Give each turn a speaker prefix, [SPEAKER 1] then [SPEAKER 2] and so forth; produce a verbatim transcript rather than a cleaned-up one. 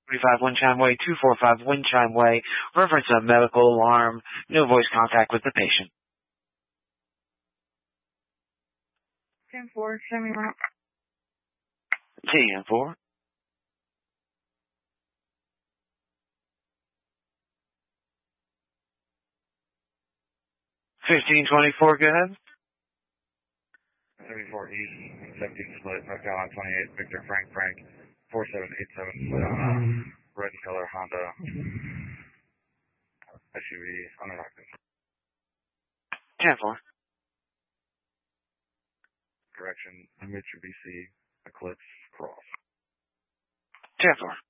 [SPEAKER 1] thirty-five Wind Chime Way, two forty-five Wind Chime Way, reference a medical alarm, no voice contact with the patient.
[SPEAKER 2] ten four, send me around.
[SPEAKER 1] ten four. fifteen twenty-four, go ahead.
[SPEAKER 3] seventy-four East, seventeen split, North Carolina twenty-eight, Victor Frank Frank, four seven eight seven split on a red color Honda S U V unlocked.
[SPEAKER 1] ten four.
[SPEAKER 3] Correction, Mitsubishi Eclipse Cross.
[SPEAKER 1] ten four.